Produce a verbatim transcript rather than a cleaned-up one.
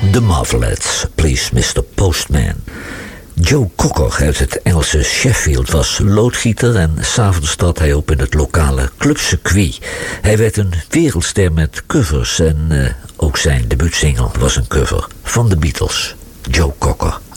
The Marvelettes, Please mister Postman. Joe Cocker uit het Engelse Sheffield was loodgieter en 's avonds trad hij op in het lokale clubcircuit. Hij werd een wereldster met covers en uh, ook zijn debuutsingle was een cover van de Beatles. Joe Cocker.